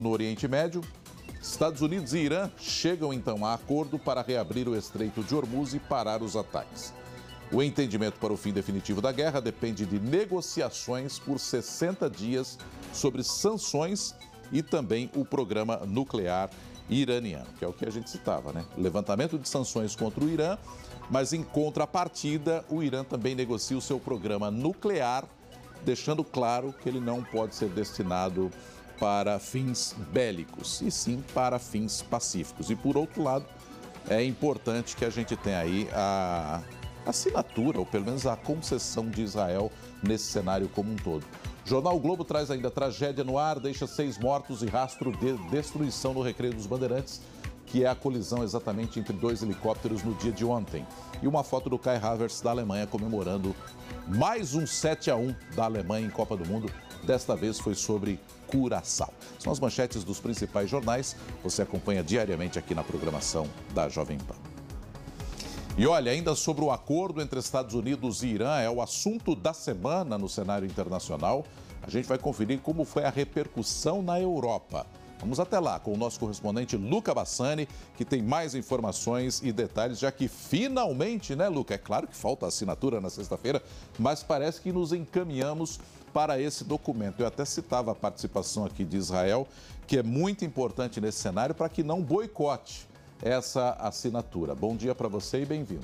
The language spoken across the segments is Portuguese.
No Oriente Médio, Estados Unidos e Irã chegam então a acordo para reabrir o Estreito de Hormuz e parar os ataques. O entendimento para o fim definitivo da guerra depende de negociações por 60 dias sobre sanções e também o programa nuclear iraniano, que é o que a gente citava, né? Levantamento de sanções contra o Irã, mas em contrapartida, o Irã também negocia o seu programa nuclear, deixando claro que ele não pode ser destinado para fins bélicos, e sim para fins pacíficos. E, por outro lado, é importante que a gente tenha aí a assinatura, ou pelo menos a concessão de Israel nesse cenário como um todo. O Jornal o Globo traz ainda tragédia no ar, deixa 6 mortos e rastro de destruição no Recreio dos Bandeirantes, que é a colisão exatamente entre 2 helicópteros no dia de ontem. E uma foto do Kai Havertz da Alemanha comemorando mais um 7-1 da Alemanha em Copa do Mundo. Desta vez foi sobre Curaçao. São as manchetes dos principais jornais. Você acompanha diariamente aqui na programação da Jovem Pan. E olha, ainda sobre o acordo entre Estados Unidos e Irã, é o assunto da semana no cenário internacional. A gente vai conferir como foi a repercussão na Europa. Vamos até lá com o nosso correspondente Luca Bassani, que tem mais informações e detalhes, já que finalmente, né, Luca? É claro que falta a assinatura na sexta-feira, mas parece que nos encaminhamos para esse documento. Eu até citava a participação aqui de Israel, que é muito importante nesse cenário para que não boicote essa assinatura. Bom dia para você e bem-vindo.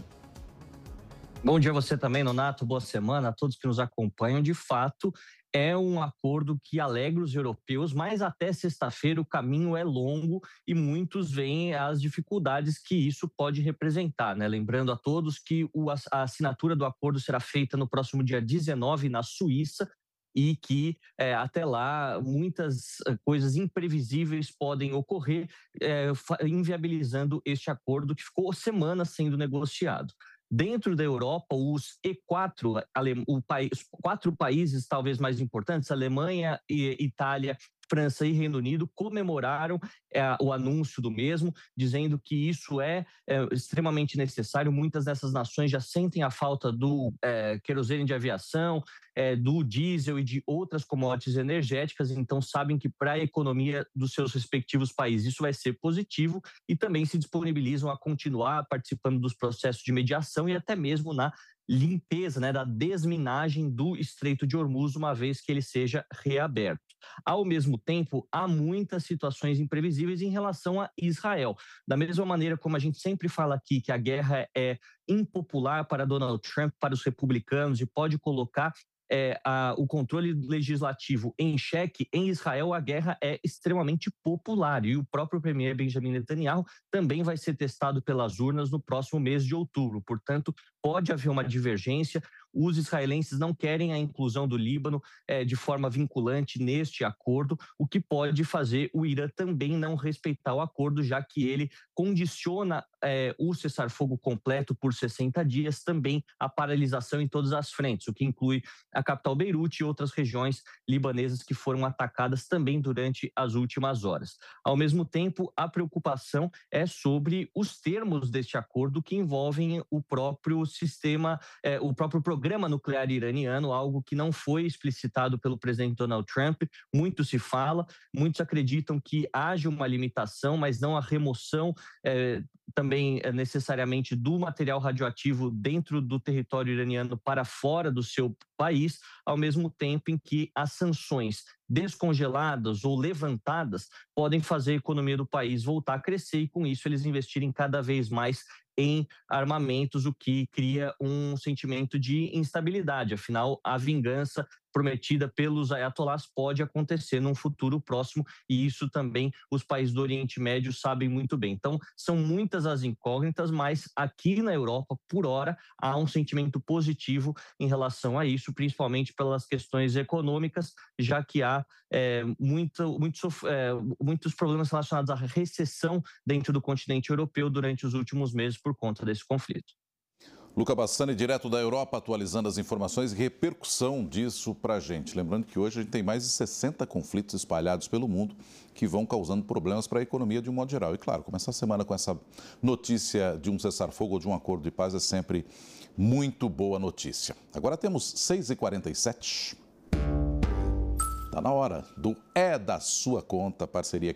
Bom dia a você também, Nonato. Boa semana a todos que nos acompanham. De fato, é um acordo que alegra os europeus, mas até sexta-feira o caminho é longo e muitos veem as dificuldades que isso pode representar, né? Lembrando a todos que a assinatura do acordo será feita no próximo dia 19 na Suíça, e que até lá muitas coisas imprevisíveis podem ocorrer, inviabilizando este acordo que ficou semanas sendo negociado. Dentro da Europa, os E4, os 4 países talvez mais importantes, Alemanha, Itália, França e Reino Unido, comemoraram o anúncio do mesmo, dizendo que isso é extremamente necessário. Muitas dessas nações já sentem a falta do querosene de aviação, do diesel e de outras commodities energéticas, então sabem que para a economia dos seus respectivos países isso vai ser positivo e também se disponibilizam a continuar participando dos processos de mediação e até mesmo na limpeza, né, da desminagem do Estreito de Hormuz, uma vez que ele seja reaberto. Ao mesmo tempo, há muitas situações imprevisíveis em relação a Israel. Da mesma maneira como a gente sempre fala aqui que a guerra é impopular para Donald Trump, para os republicanos, e pode colocar o controle legislativo em xeque, em Israel a guerra é extremamente popular e o próprio premier Benjamin Netanyahu também vai ser testado pelas urnas no próximo mês de outubro. Portanto, pode haver uma divergência. Os israelenses não querem a inclusão do Líbano de forma vinculante neste acordo, o que pode fazer o Irã também não respeitar o acordo, já que ele condiciona o cessar-fogo completo por 60 dias, também a paralisação em todas as frentes, o que inclui a capital Beirute e outras regiões libanesas que foram atacadas também durante as últimas horas. Ao mesmo tempo, a preocupação é sobre os termos deste acordo que envolvem o próprio sistema, o próprio programa nuclear iraniano, algo que não foi explicitado pelo presidente Donald Trump. Muito se fala, muitos acreditam que haja uma limitação, mas não a remoção também necessariamente do material radioativo dentro do território iraniano para fora do seu país, ao mesmo tempo em que as sanções descongeladas ou levantadas podem fazer a economia do país voltar a crescer e, com isso, eles investirem cada vez mais em armamentos, o que cria um sentimento de instabilidade. Afinal, a vingança prometida pelos ayatollahs pode acontecer num futuro próximo e isso também os países do Oriente Médio sabem muito bem. Então, são muitas as incógnitas, mas aqui na Europa, por hora, há um sentimento positivo em relação a isso, principalmente pelas questões econômicas, já que há muitos problemas relacionados à recessão dentro do continente europeu durante os últimos meses por conta desse conflito. Luca Bassani, direto da Europa, atualizando as informações e repercussão disso para a gente. Lembrando que hoje a gente tem mais de 60 conflitos espalhados pelo mundo que vão causando problemas para a economia de um modo geral. E claro, começar a semana com essa notícia de um cessar-fogo ou de um acordo de paz é sempre muito boa notícia. Agora temos 6h47. Tá na hora do É da Sua Conta, parceria